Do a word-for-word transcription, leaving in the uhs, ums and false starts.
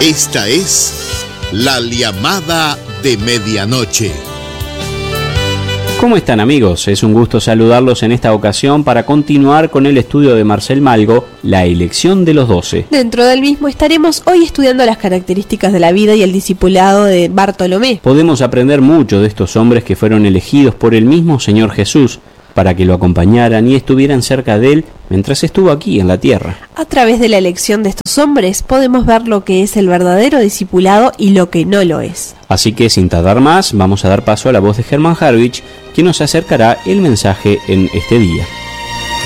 Esta es la llamada de medianoche. ¿Cómo están, amigos? Es un gusto saludarlos en esta ocasión para continuar con el estudio de Marcel Malgo, La elección de los doce. Dentro del mismo estaremos hoy estudiando las características de la vida y el discipulado de Bartolomé. Podemos aprender mucho de estos hombres que fueron elegidos por el mismo Señor Jesús para que lo acompañaran y estuvieran cerca de él mientras estuvo aquí en la tierra. A través de la elección de estos hombres podemos ver lo que es el verdadero discipulado y lo que no lo es. Así que sin tardar más, vamos a dar paso a la voz de Germán Harvich, quien nos acercará el mensaje en este día.